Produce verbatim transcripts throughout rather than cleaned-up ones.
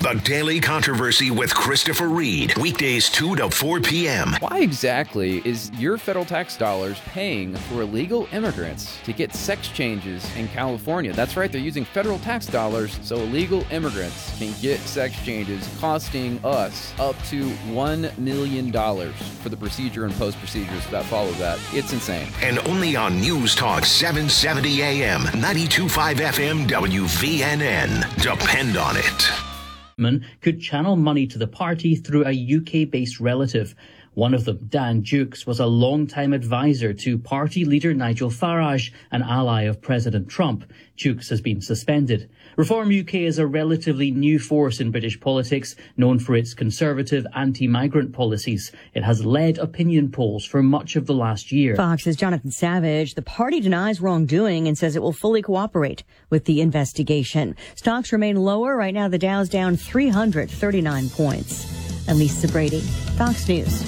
The Daily Controversy with Christopher Reed. Weekdays two to four p.m. Why exactly is your federal tax dollars paying for illegal immigrants to get sex changes in California? That's right, they're using federal tax dollars so illegal immigrants can get sex changes, costing us up to one million dollars for the procedure and post-procedures that follow that. It's insane. And only on News Talk seven seventy A M, ninety-two point five F M, W V N N. Depend on it. Could channel money to the party through a U K-based relative. One of them, Dan Dukes, was a long-time advisor to party leader Nigel Farage, an ally of President Trump. Dukes has been suspended. Reform U K is a relatively new force in British politics, known for its conservative anti-migrant policies. It has led opinion polls for much of the last year. Fox's Jonathan Savage. The party denies wrongdoing and says it will fully cooperate with the investigation. Stocks remain lower. Right now, the Dow's down three hundred thirty-nine points. Elisa Brady, Fox News.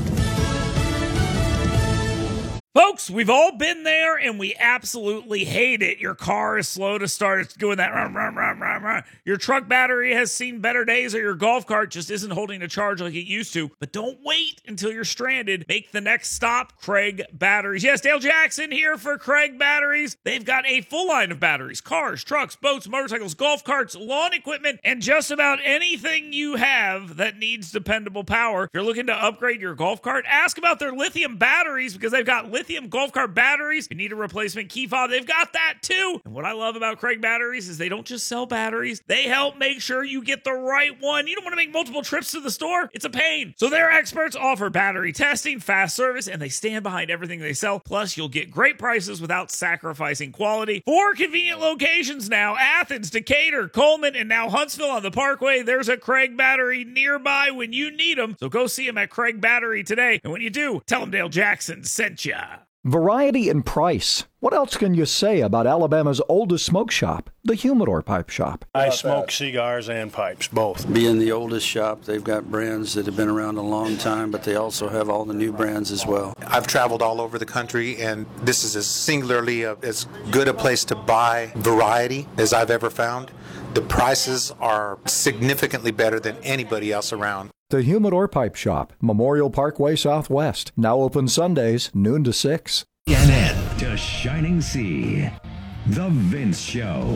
Folks, we've all been there, and we absolutely hate it. Your car is slow to start. It's doing that. Rah, rah, rah, rah, rah. Your truck battery has seen better days, or your golf cart just isn't holding a charge like it used to. But don't wait until you're stranded. Make the next stop, Craig Batteries. Yes, Dale Jackson here for Craig Batteries. They've got a full line of batteries. Cars, trucks, boats, motorcycles, golf carts, lawn equipment, and just about anything you have that needs dependable power. If you're looking to upgrade your golf cart, ask about their lithium batteries, because they've got lithium Lithium golf cart batteries. You need a replacement key fob, they've got that too. And what I love about Craig Batteries is they don't just sell batteries, they help make sure you get the right one. You don't want to make multiple trips to the store, it's a pain. So their experts offer battery testing, fast service, and they stand behind everything they sell. Plus, you'll get great prices without sacrificing quality. Four convenient locations now: Athens, Decatur, Coleman, and now Huntsville on the Parkway. There's a Craig Battery nearby when you need them. So go see them at Craig Battery today. And when you do, tell them Dale Jackson sent ya. Variety and price. What else can you say about Alabama's oldest smoke shop, the Humidor Pipe Shop? I smoke cigars and pipes, both. Being the oldest shop, they've got brands that have been around a long time, but they also have all the new brands as well. I've traveled all over the country, and this is as singularly a, as good a place to buy variety as I've ever found. The prices are significantly better than anybody else around. The Humidor Pipe Shop, Memorial Parkway Southwest. Now open Sundays, noon to six. V N N to Shining Sea. The Vince Show.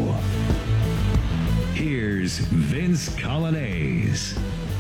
Here's Vince Colonnese.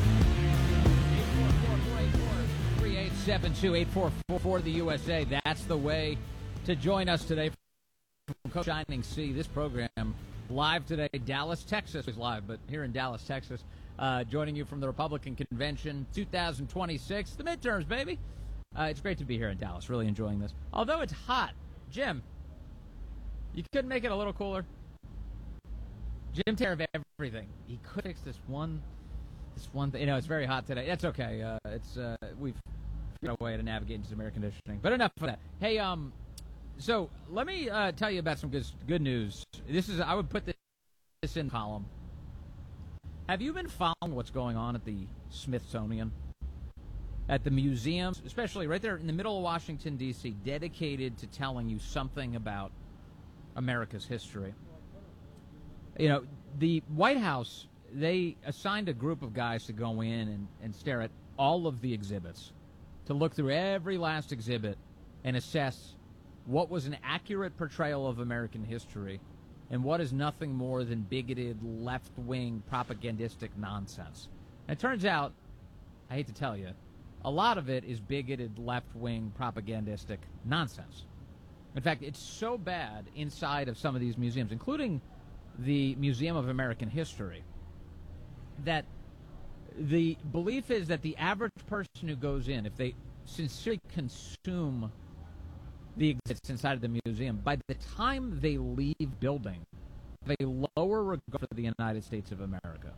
three eight seven two, eight four four four, the U S A. That's the way to join us today from Shining Sea. This program live today. Dallas, Texas is live, but here in Dallas, Texas. Uh, joining you from the Republican Convention two thousand twenty-six, the midterms, baby. Uh, it's great to be here in Dallas. Really enjoying this. Although it's hot. Jim, you couldn't make it a little cooler? Jim takes care of everything. He could fix this one, this one thing. You know, it's very hot today. That's okay. Uh, it's uh, we've got a way to navigate into some air conditioning. But enough of that. Hey, um, so let me uh, tell you about some good good news. This is I would put this, this in column. Have you been following what's going on at the Smithsonian? At the museums, especially right there in the middle of Washington, D C, dedicated to telling you something about America's history. You know, the White House, they assigned a group of guys to go in and, and stare at all of the exhibits, to look through every last exhibit and assess what was an accurate portrayal of American history and what is nothing more than bigoted, left-wing, propagandistic nonsense. And it turns out, I hate to tell you, a lot of it is bigoted, left-wing, propagandistic nonsense. In fact, it's so bad inside of some of these museums, including the Museum of American History, that the belief is that the average person who goes in, if they sincerely consume the exhibits inside of the museum, by the time they leave building, they lower regard for the United States of America.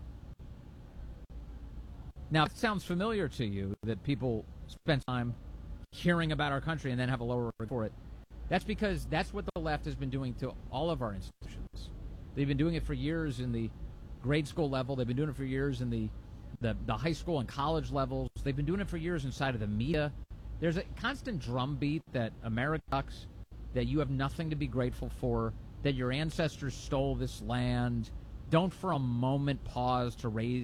Now, it sounds familiar to you that people spend time hearing about our country and then have a lower regard for it. That's because that's what the left has been doing to all of our institutions. They've been doing it for years in the grade school level. They've been doing it for years in the, the, the high school and college levels. They've been doing it for years inside of the media. There's a constant drumbeat that America sucks, that you have nothing to be grateful for, that your ancestors stole this land. Don't for a moment pause to raise